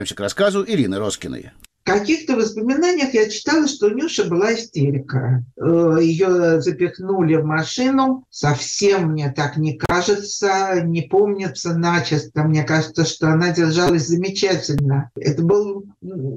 К рассказу Ирины Роскиной. В каких-то воспоминаниях я читала, что у Нюши была истерика. Ее запихнули в машину. Совсем мне так не кажется, не помнится начисто. Мне кажется, что она держалась замечательно. Это был